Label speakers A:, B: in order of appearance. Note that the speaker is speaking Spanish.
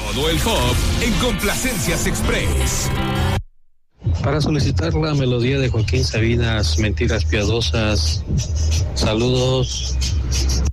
A: Todo el pop en Complacencias Express.
B: Para solicitar la melodía de Joaquín Sabinas, Mentiras Piadosas. Saludos.